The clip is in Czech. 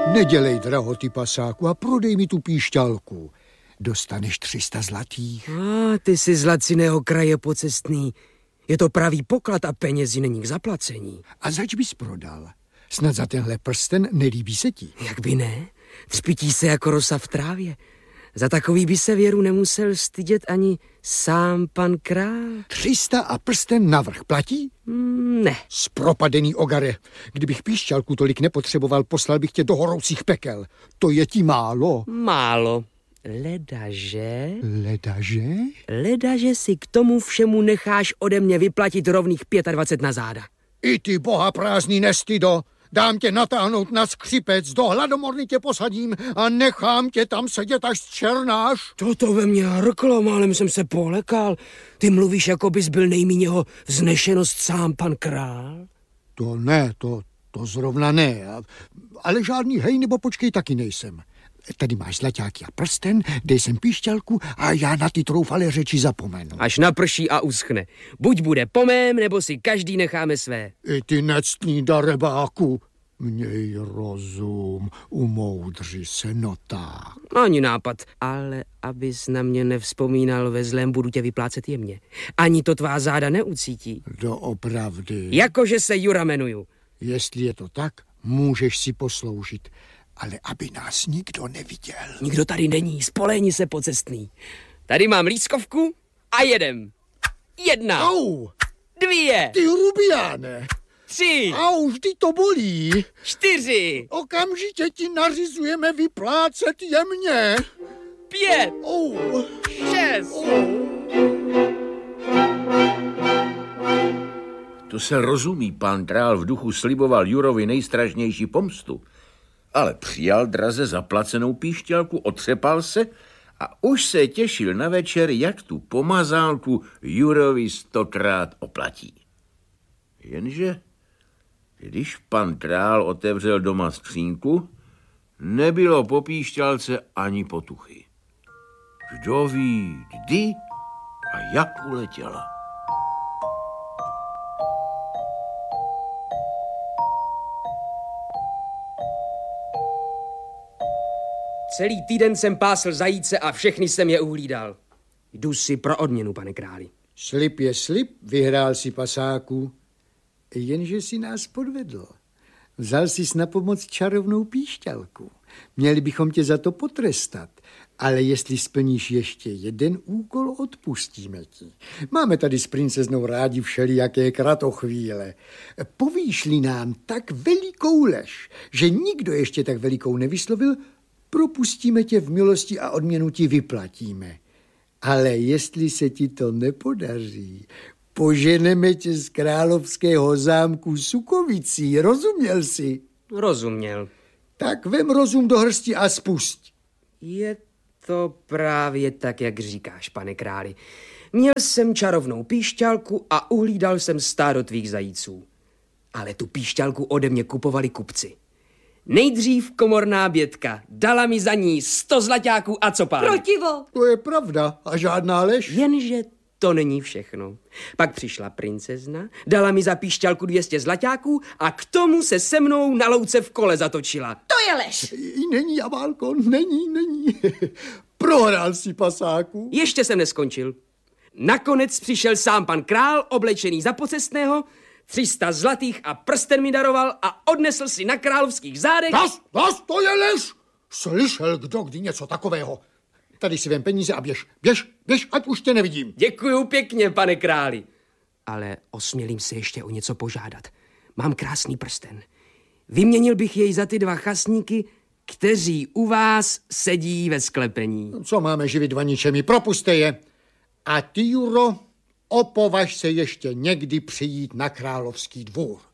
Nedělej drahoty, pasáku, a prodej mi tu píšťalku. Dostaneš 300 zlatých. Ty jsi z laciného kraje pocestný. Je to pravý poklad a penězi není k zaplacení. A zač bys prodal? Snad za tenhle prsten nelíbí se ti. Jak by ne? Třpití se jako rosa v trávě. Za takový by se věru nemusel stydět ani sám pan král. 300 a prsten navrch platí? Ne. Zpropadený ogare. Kdybych píšťalku tolik nepotřeboval, poslal bych tě do horoucích pekel. To je ti málo. Málo. Ledaže? Ledaže? Ledaže si k tomu všemu necháš ode mě vyplatit rovných 25 na záda. I ty boha prázdný nestydo. Dám tě natáhnout na skřipec, do hladomorny tě posadím a nechám tě tam sedět, až zčernáš. Toto ve mně hrklo, málem jsem se polekal. Ty mluvíš, jako bys byl nejmíněho vznešenost sám pan král? To ne, to zrovna ne. Ale žádný hej nebo počkej taky nejsem. Tady máš zlaťáky a prsten, dej sem píšťalku a já na ty troufalé řeči zapomenu. Až naprší a uschne. Buď bude po mém, nebo si každý necháme své. I ty nectný darebáku, měj rozum, umoudři se, noták. Ani nápad, ale abys na mě nevzpomínal ve zlém, budu tě vyplácet jemně. Ani to tvá záda neucítí. Doopravdy. Jakože se Jura jmenuju. Jestli je to tak, můžeš si posloužit. Ale aby nás nikdo neviděl. Nikdo tady není, spolehni se pocestný. Tady mám lískovku a jedem. 1. Au! 2. Ty rubiáne. 3. Au, vždy to bolí. 4. Okamžitě ti nařizujeme vyplácet jemně. 5. Au. 6. To se rozumí, pán král v duchu sliboval Jurovi nejstrašnější pomstu. Ale přijal draze zaplacenou píšťalku, otřepal se a už se těšil na večer, jak tu pomazálku Jurovi 100krát oplatí. Jenže, když pan král otevřel doma skřínku, nebylo po píšťalce ani potuchy. Kdo ví, kdy a jak uletěla. Celý týden jsem pásl zajíce a všechny jsem je uhlídal. Jdu si pro odměnu, pane králi. Slib je slib, vyhrál si, pasáku. Jenže si nás podvedl. Vzal jsi na pomoc čarovnou píšťalku. Měli bychom tě za to potrestat. Ale jestli splníš ještě jeden úkol, odpustíme ti. Máme tady s princeznou rádi všelijaké kratochvíle. Povíš-li nám tak velikou lež, že nikdo ještě tak velikou nevyslovil, propustíme tě v milosti a odměnu ti vyplatíme. Ale jestli se ti to nepodaří, poženeme tě z královského zámku Sukovicí. Rozuměl jsi? Rozuměl. Tak vem rozum do hrsti a spusť. Je to právě tak, jak říkáš, pane králi. Měl jsem čarovnou píšťalku a uhlídal jsem stádo tvých zajíců. Ale tu píšťalku ode mě kupovali kupci. Nejdřív komorná bětka. Dala mi za ní 100 zlaťáků a copán. Protivo. To je pravda a žádná lež. Jenže to není všechno. Pak přišla princezna, dala mi za píšťalku 200 zlaťáků a k tomu se se mnou na louce v kole zatočila. To je lež. Není, Javálko, není. Prohrál si, pasáku. Ještě jsem neskončil. Nakonec přišel sám pan král, oblečený za pocestného, 300 zlatých a prsten mi daroval a odnesl si na královských zádech. Vás, to je lež! Slyšel kdo kdy něco takového? Tady si vem peníze a běž, ať už tě nevidím. Děkuju pěkně, pane králi. Ale osmělím se ještě o něco požádat. Mám krásný prsten. Vyměnil bych jej za ty 2 chasníky, kteří u vás sedí ve sklepení. Co máme živit vaničemi? Propuste je. A ty, Juro, opovaž se ještě někdy přijít na královský dvůr.